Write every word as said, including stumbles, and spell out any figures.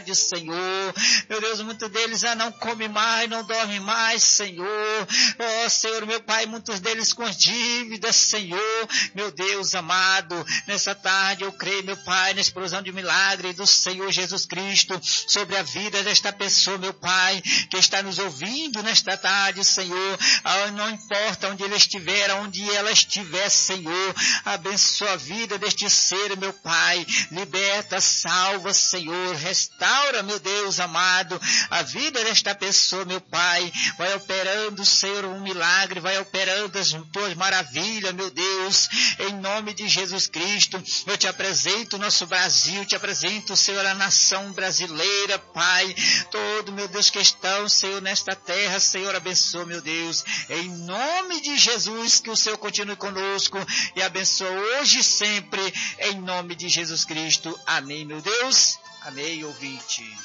Senhor, meu Deus, muitos deles já não comem mais, não dormem mais, Senhor, ó Senhor, meu Pai, muitos deles com dívidas, Senhor, meu Deus amado, nessa tarde eu creio, meu Pai, na explosão de milagre do Senhor Jesus Cristo, sobre a vida desta pessoa, meu Pai, que está nos ouvindo nesta tarde, Senhor, não importa onde ele estiver, onde ela estiver, Senhor, abençoa a vida deste ser, meu Pai, liberta, salva, Senhor, restaura, meu Deus amado, a vida desta pessoa, meu Pai, vai operando, Senhor, um milagre, vai operando as tuas maravilhas, meu Deus, em nome de Jesus Cristo, eu te apresento o nosso Brasil, te apresento, Senhor, a nação brasileira, Pai, todo, meu Deus, que estão, Senhor, nesta terra, Senhor, abençoa, meu Deus, em nome de Jesus, que o Senhor continue conosco e abençoa hoje e sempre, em nome de Jesus Cristo, amém, meu Deus. Amém, ouvinte.